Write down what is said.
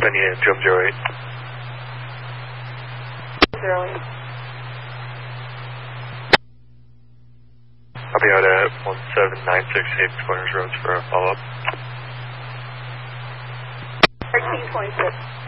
Unit, Jump 08. 08. I'll be out at 17968 Corners Roads for a follow-up. 1326.